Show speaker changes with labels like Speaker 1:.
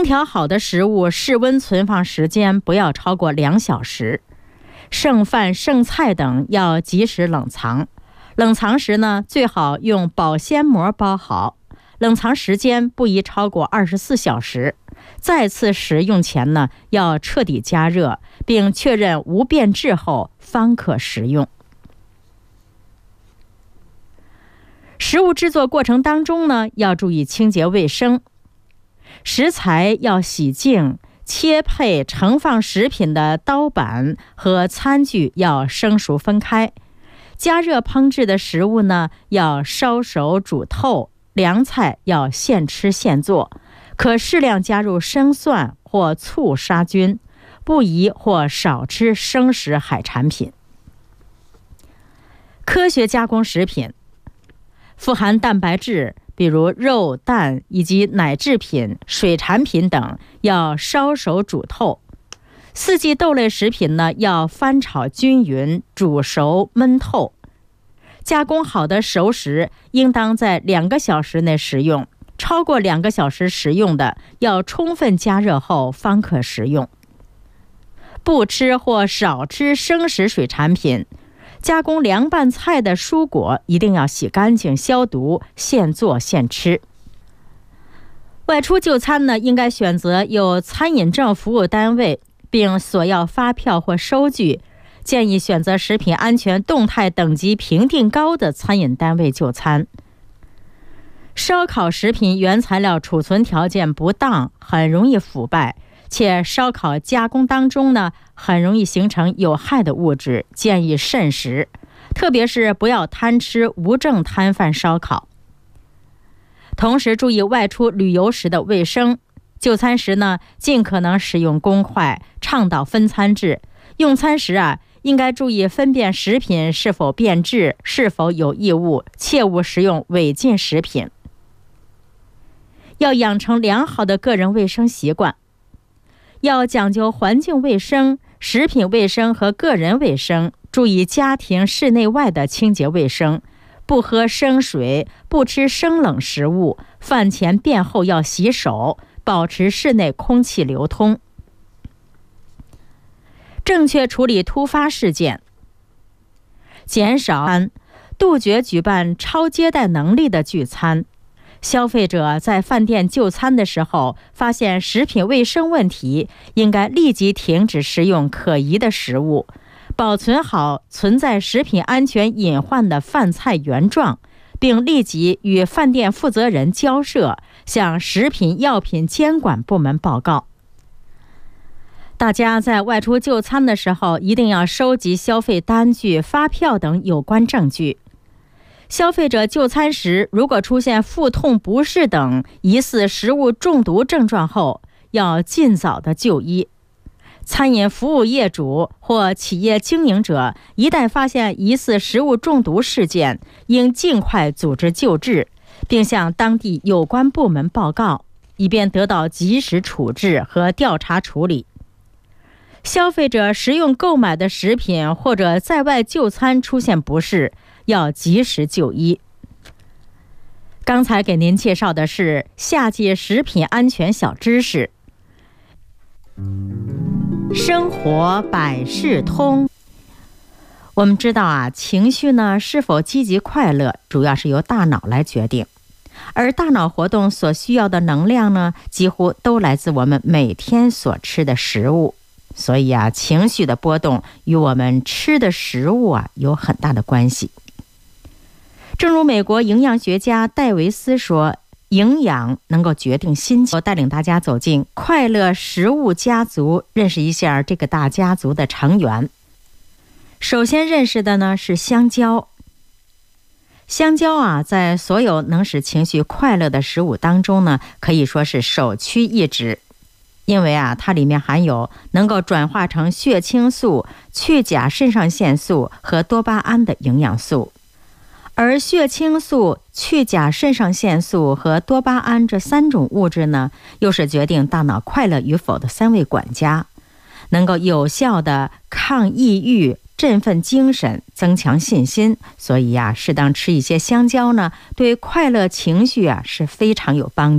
Speaker 1: 调好的食物室温存放时间不要超过2小时，剩饭剩菜等要及时冷藏。冷藏时呢，最好用保鲜膜包好，冷藏时间不宜超过24小时。再次食用前呢，要彻底加热，并确认无变质后方可食用。食物制作过程当中呢，要注意清洁卫生，食材要洗净，切配盛放食品的刀板和餐具要生熟分开。加热烹制的食物呢，要烧熟煮透，凉菜要现吃现做，可适量加入生蒜或醋杀菌，不宜或少吃生食海产品。科学加工食品富含蛋白质，比如肉、蛋以及奶制品、水产品等，要烧熟煮透。四季豆类食品呢，要翻炒均匀，煮熟焖透。加工好的熟食应当在2个小时内食用，超过2个小时食用的，要充分加热后方可食用。不吃或少吃生食水产品。加工凉拌菜的蔬果一定要洗干净消毒，现做现吃。外出就餐呢，应该选择有餐饮证服务单位，并索要发票或收据。建议选择食品安全动态等级评定高的餐饮单位就餐。烧烤食品原材料储存条件不当，很容易腐败，且烧烤加工当中呢，很容易形成有害的物质，建议慎食，特别是不要贪吃无证摊贩烧烤。同时注意外出旅游时的卫生，就餐时呢，尽可能使用公筷，倡导分餐制。用餐时应该注意分辨食品是否变质，是否有异物，切勿食用违禁食品。要养成良好的个人卫生习惯，要讲究环境卫生、食品卫生和个人卫生，注意家庭室内外的清洁卫生，不喝生水，不吃生冷食物，饭前便后要洗手，保持室内空气流通。正确处理突发事件，减少杜绝举办超接待能力的聚餐。消费者在饭店就餐的时候，发现食品卫生问题，应该立即停止食用可疑的食物，保存好存在食品安全隐患的饭菜原状，并立即与饭店负责人交涉，向食品药品监管部门报告。大家在外出就餐的时候，一定要收集消费单据、发票等有关证据。消费者就餐时，如果出现腹痛不适等疑似食物中毒症状后，要尽早的就医。餐饮服务业主或企业经营者一旦发现疑似食物中毒事件，应尽快组织救治，并向当地有关部门报告，以便得到及时处置和调查处理。消费者食用购买的食品或者在外就餐出现不适，要及时就医。刚才给您介绍的是夏季食品安全小知识。生活百事通。我们知道情绪呢是否积极快乐，主要是由大脑来决定，而大脑活动所需要的能量呢，几乎都来自我们每天所吃的食物。所以情绪的波动与我们吃的食物有很大的关系。正如美国营养学家戴维斯说，营养能够决定心情。我带领大家走进快乐食物家族，认识一下这个大家族的成员。首先认识的呢是香蕉。香蕉在所有能使情绪快乐的食物当中呢，可以说是首屈一指。因为它里面含有能够转化成血清素、去甲肾上腺素和多巴胺的营养素，而血清素、去甲肾上腺素和多巴胺这3种物质呢，又是决定大脑快乐与否的3位管家，能够有效的抗抑郁、振奋精神、增强信心。所以适当吃一些香蕉呢，对快乐情绪是非常有帮助。